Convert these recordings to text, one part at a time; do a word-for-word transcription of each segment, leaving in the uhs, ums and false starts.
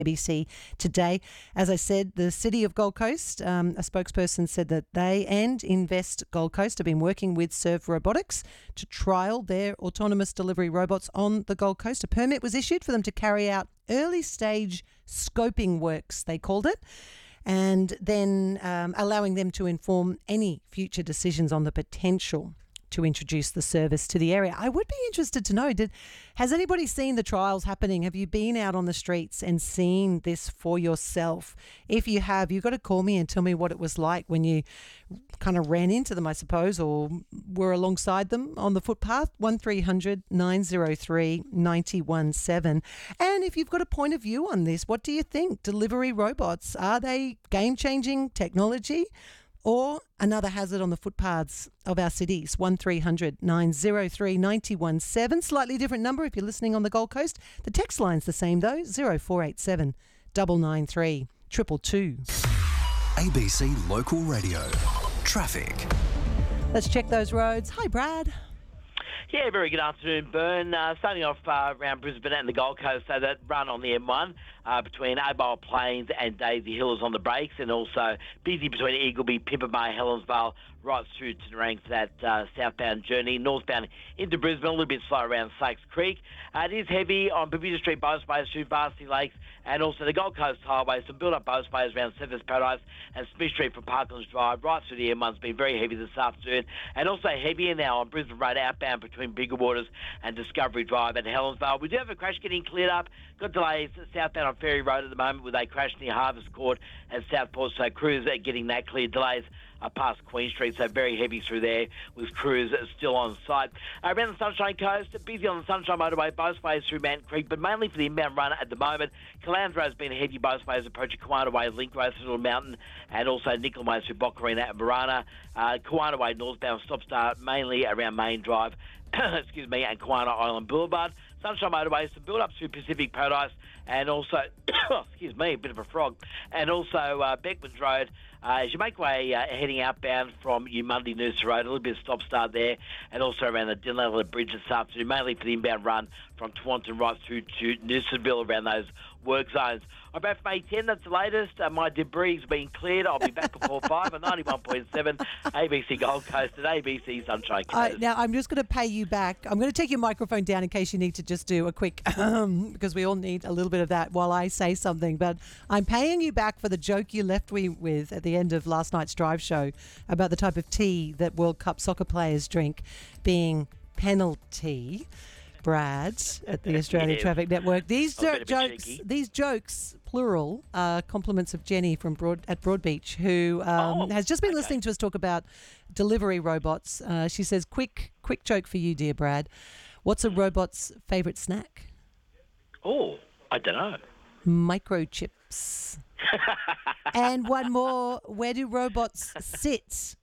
A B C today. As I said, the City of Gold Coast, um, a spokesperson said that they and Invest Gold Coast have been working with Serve Robotics to trial their autonomous delivery robots on the Gold Coast. A permit was issued for them to carry out early stage scoping works, they called it, and then um, allowing them to inform any future decisions on the potential to introduce the service to the area. I would be interested to know, did has anybody seen the trials happening? Have you been out on the streets and seen this for yourself? If you have, you've got to call me and tell me what it was like when you kind of ran into them, I suppose, or were alongside them on the footpath. one three hundred nine oh three nine one seven. And if you've got a point of view on this, what do you think? Delivery robots, are they game-changing technology or another hazard on the footpaths of our cities? one three hundred nine oh three nine one seven. Slightly different number if you're listening on the Gold Coast. The text line's the same though, zero four eight seven nine nine three two two two. A B C Local Radio. Traffic. Let's check those roads. Hi, Brad. Yeah, very good afternoon, Bern. Uh, starting off uh, around Brisbane and the Gold Coast, so that run on the M one uh, between Abel Plains and Daisy Hill is on the brakes, and also busy between Eagleby, Pimper Bay, Helensvale, right through to Nerang for that uh, southbound journey. Northbound into Brisbane, a little bit slow around Sykes Creek. Uh, it is heavy on Bermuda Street, Bowerspays through Varsity Lakes, and also the Gold Coast Highway. Some build-up Bowerspays around Surfers Paradise and Smith Street from Parklands Drive, right through the M one's been very heavy this afternoon, and also heavier now on Brisbane Road outbound between Bigger Waters and Discovery Drive at Helensvale. We do have a crash getting cleared up. Got delays southbound on Ferry Road at the moment with a crash near Harvest Court and Southport, so crews are getting that cleared. Delays Uh, past Queen Street, so very heavy through there with crews still on site. Uh, around the Sunshine Coast, busy on the Sunshine Motorway, both ways through Mountain Creek, but mainly for the inbound run at the moment. Caloundra has been heavy both ways approaching Kiwana Way, Link Road through Little Mountain, and also Nickel Way through Boccarina and Marana. Uh, Kiwana Way northbound stop start mainly around Main Drive, excuse me, and Kiwana Island Boulevard. Sunshine Motorway, some build-up through Pacific Paradise, and also, excuse me, a bit of a frog, and also uh, Beckman's Road. Uh, as you make way uh, heading outbound from Umundi Noosa Road, a little bit of stop-start there, and also around the Dinella Bridge this afternoon, mainly for the inbound run from Taunton right through to Noosaville around those work zones. I'm back from A ten, that's the latest. Uh, my debris has been cleared. I'll be back before five on ninety-one point seven A B C Gold Coast and A B C Sunshine Coast. Uh, now, I'm just going to pay you back. I'm going to take your microphone down in case you need to just do a quick, um, because we all need a little bit of that while I say something. But I'm paying you back for the joke you left me with at the end of last night's drive show about the type of tea that World Cup soccer players drink being penalty. Brad at the Australian Yeah. Traffic Network. These I'm a jo- bit jokes, cheeky. these jokes, plural, are compliments of Jenny from Broad at Broadbeach, who um, Oh, has just been okay. listening to us talk about delivery robots. Uh, she says, "Quick, quick joke for you, dear Brad. What's a robot's favourite snack?" Oh, I don't know. Microchips. And one more. Where do robots sit?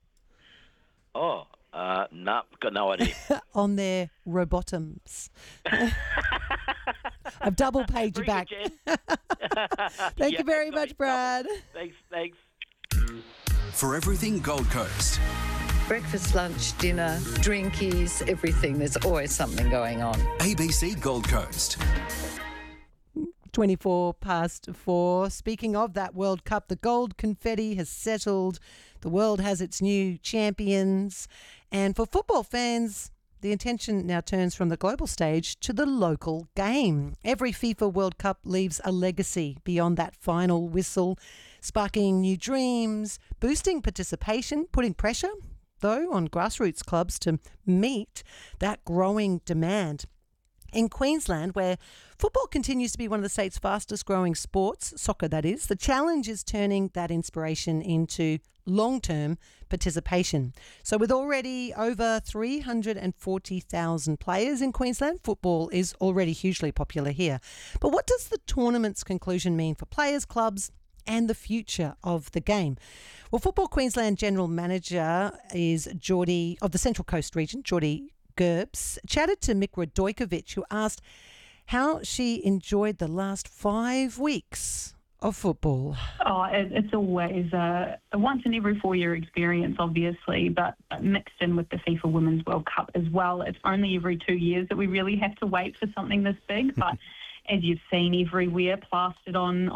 Oh, uh, no, got no idea. On their robotums. I've double paid you Very back. good, Jen. Thank Yeah, you very got much, it. Brad. Thanks, thanks. For everything Gold Coast. Breakfast, lunch, dinner, drinkies, everything. There's always something going on. A B C Gold Coast. twenty-four past four. Speaking of that World Cup, the gold confetti has settled. The world has its new champions. And for football fans, the attention now turns from the global stage to the local game. Every FIFA World Cup leaves a legacy beyond that final whistle, sparking new dreams, boosting participation, putting pressure, though, on grassroots clubs to meet that growing demand. In Queensland, where football continues to be one of the state's fastest growing sports, soccer that is, the challenge is turning that inspiration into long-term participation. So with already over three hundred forty thousand players in Queensland, football is already hugely popular here. But what does the tournament's conclusion mean for players, clubs and the future of the game? Well, Football Queensland General Manager is Geordie of the Central Coast region, Geordie Gerbs, chatted to Mick Radojkovic, who asked how she enjoyed the last five weeks of football. Oh, it, it's always a, a once in every four-year experience, obviously, but mixed in with the FIFA Women's World Cup as well. It's only every two years that we really have to wait for something this big, but as you've seen everywhere, plastered on